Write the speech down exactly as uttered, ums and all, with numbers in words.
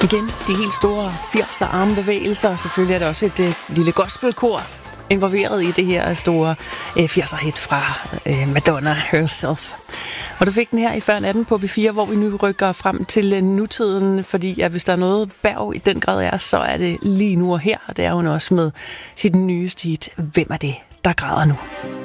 Igen, de helt store firser armbevægelser, og selvfølgelig er der også et øh, lille gospelkor involveret i det her store øh, firser-hit fra øh, Madonna herself. Og du fik den her i før natten på B fire, hvor vi nu rykker frem til øh, nutiden, fordi ja, hvis der er noget Berg i den grad er, så er det lige nu og her, og det er hun også med sit nyeste hit, Hvem er det, der græder nu?